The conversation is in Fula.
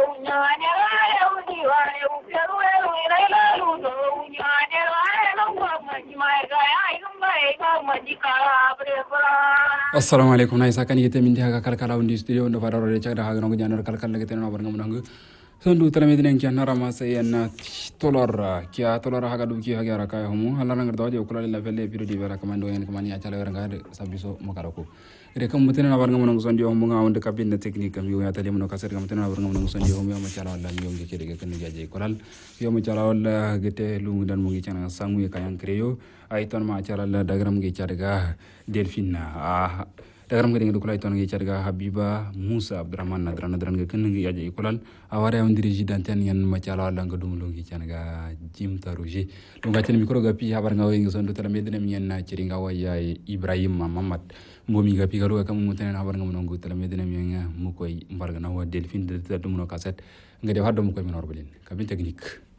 assalamu alaikum na isa kan yete min diha kalkala undi studio ndo fadaro de chagda haga ngo janor kalkala gete no barngam nangu sondu talamedi nen kian narama sayen tolor kia tolor haga dum ki haga raka homo hala ngar doje okula la velle bido di vera kamando en kamani achala nga de sabiso mokarako re kam mutene na barngam nangu sondi homo nga wonde kabine technique kam yo ya tali mo kaser kam mutene na barngam nangu sondi homo ma chala wala yo ngi kede kan jaje kolal yo ma chala wala gete lungu dan mo ngi chana sangu kayan kreyo ay ton ma chala la dagram ngi charga delphine dagaram ngi dukula ton ngi charga habiba musa abdurrahman nadran ngi kan ngi yaje ikolal aware am diriji danten yan ma chala wala ngadum lo ngi changa jim taruji to ngati mikro gapi habar ngawe ngi sondu tala medene mi yan ciri ngawa ya ibrahim mamad mbomi gapi garu kam mutene habar ngam nongu tala medene mi nga mukoy mbarga na wa delphine de dum no cassette ngade haddo mukoy min orbelin kabin technique